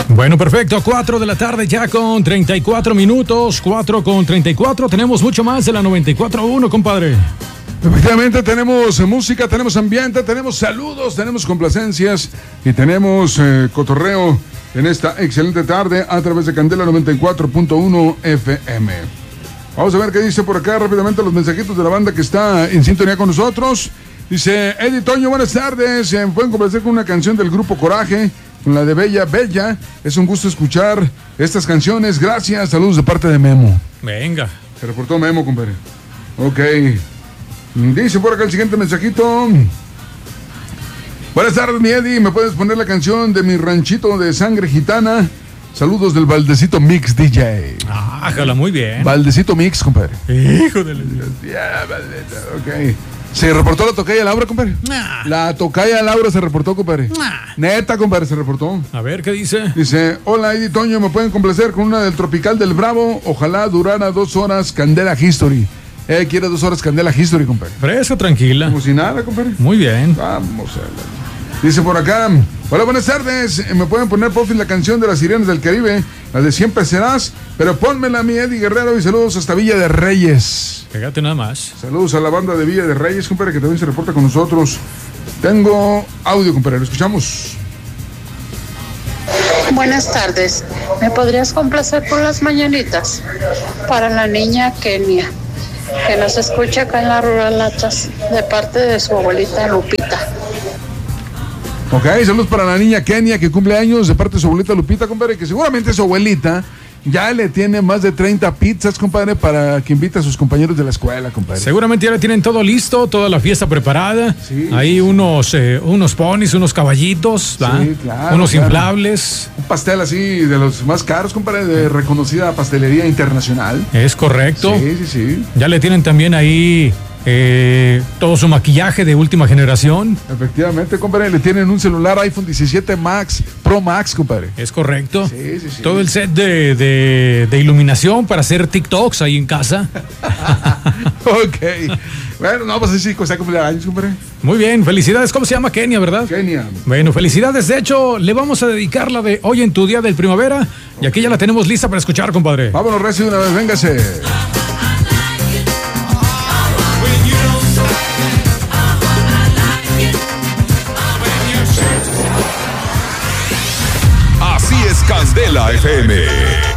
Bueno, perfecto, 4 de la tarde ya con 34 minutos, 4 con 34, tenemos mucho más de la 94.1, compadre. Efectivamente, tenemos música, tenemos ambiente, tenemos saludos, tenemos complacencias y tenemos cotorreo en esta excelente tarde a través de Candela 94.1 FM. Vamos a ver qué dice por acá rápidamente los mensajitos de la banda que está en sintonía con nosotros. Dice Eddie Toño, buenas tardes, me pueden complacer con una canción del grupo Coraje, con la de Bella Bella. Es un gusto escuchar estas canciones, gracias, saludos de parte de Memo. Venga. Se reportó Memo, compadre. Ok. Dice por acá el siguiente mensajito. Buenas tardes, mi Eddie. ¿Me puedes poner la canción de mi ranchito de sangre gitana? Saludos del Valdecito Mix DJ. Ah, jala, muy bien. Valdecito Mix, compadre. Hijo de la... Ya, ok. ¿Se reportó la tocaya Laura, compadre? Nah. La tocaya Laura se reportó, compadre. Nah. Neta, compadre, se reportó. A ver, ¿qué dice? Dice, hola, Eddie Toño, ¿me pueden complacer con una del Tropical del Bravo? Ojalá durara 2 horas Candela History. Quiere 2 horas Candela History, compadre. Fresco, tranquila. Como si nada, compadre. Muy bien. Vamos a ver. Dice por acá, hola, buenas tardes. ¿Me pueden poner, por fin, la canción de las Sirenas del Caribe? La de Siempre Serás. Pero pónmela, mi Eddie Guerrero, y saludos hasta Villa de Reyes. Fíjate nada más. Saludos a la banda de Villa de Reyes, compadre, que también se reporta con nosotros. Tengo audio, compadre, lo escuchamos. Buenas tardes. ¿Me podrías complacer por las mañanitas? Para la niña Kenia, que nos escucha acá en la Rural Latas, de parte de su abuelita Lupita. Ok, saludos para la niña Kenia, que cumple años, de parte de su abuelita Lupita, compadre, que seguramente su abuelita ya le tiene más de 30 pizzas, compadre, para que invite a sus compañeros de la escuela, compadre. Seguramente ya le tienen todo listo, toda la fiesta preparada. Sí, ahí sí. unos ponis, unos caballitos, ¿va? Sí, claro, unos claro. inflables. Un pastel así de los más caros, compadre, de reconocida pastelería internacional. Es correcto. Sí, sí, sí. Ya le tienen también ahí todo su maquillaje de última generación. Efectivamente, compadre, le tienen un celular iPhone 17 Max, Pro Max, compadre. Es correcto. Sí, sí, sí. Todo el set de iluminación para hacer TikToks ahí en casa. Ok. Bueno, no, pues sí, está cumpleaños, compadre. Muy bien, felicidades. ¿Cómo se llama? Kenia, ¿verdad? Kenia. Bueno, felicidades. De hecho, le vamos a dedicar la de hoy en tu día del primavera. Y aquí ya la tenemos lista para escuchar, compadre. Vámonos, recio, de una vez, véngase. Así es Candela FM.